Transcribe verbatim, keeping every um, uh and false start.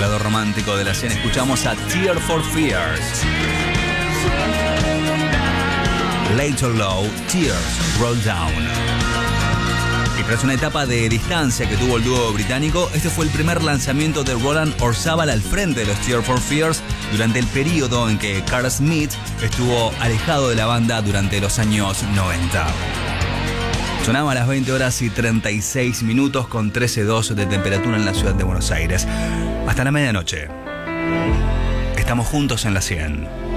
lado romántico de la escena, escuchamos a Tear for Fears. Late or Low, Tears Roll Down. Y tras una etapa de distancia que tuvo el dúo británico, este fue el primer lanzamiento de Roland Orzabal al frente de los Tear for Fears durante el periodo en que Carl Smith estuvo alejado de la banda durante los años noventa. Sonaba a las veinte horas y treinta y seis minutos con trece punto dos de temperatura en la ciudad de Buenos Aires. Hasta la medianoche. Estamos juntos en la cien.